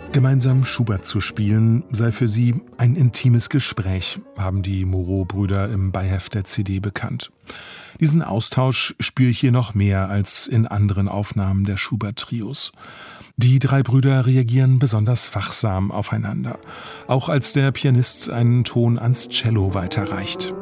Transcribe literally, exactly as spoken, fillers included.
Gemeinsam Schubert zu spielen, sei für sie ein intimes Gespräch, haben die Moreau-Brüder im Beiheft der C D bekannt. Diesen Austausch spüre ich hier noch mehr als in anderen Aufnahmen der Schubert-Trios. Die drei Brüder reagieren besonders wachsam aufeinander, auch als der Pianist einen Ton ans Cello weiterreicht.